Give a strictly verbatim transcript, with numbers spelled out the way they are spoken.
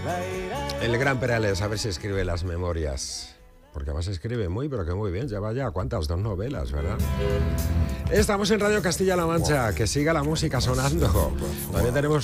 El gran Perales, a ver si escribe las memorias. Porque además escribe muy, pero que muy bien. Lleva ya, ¿cuántas? Dos novelas, ¿verdad? Estamos en Radio Castilla-La Mancha. Que siga la música sonando. También tenemos